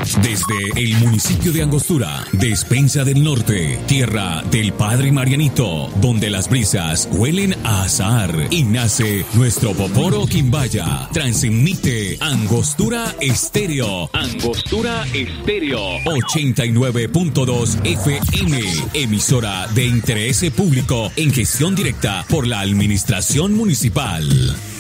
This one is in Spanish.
Desde el municipio de Angostura, Despensa del Norte, tierra del Padre Marianito, donde las brisas huelen a azahar y nace nuestro Poporo Quimbaya. Transmite Angostura Estéreo. Angostura Estéreo 89.2 FM, emisora de interés público en gestión directa por la Administración Municipal.